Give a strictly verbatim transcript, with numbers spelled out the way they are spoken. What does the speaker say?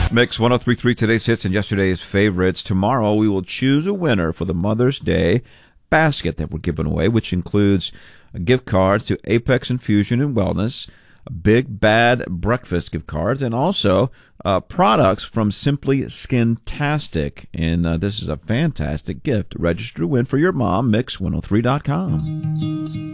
Mix one oh three point three, today's hits and yesterday's favorites. Tomorrow we will choose a winner for the Mother's Day basket that we're giving away, which includes gift cards to Apex Infusion and Wellness, Big Bad Breakfast gift cards, and also uh, products from Simply Skintastic. And uh, this is a fantastic gift. Register to win for your mom. Mix one oh three dot com.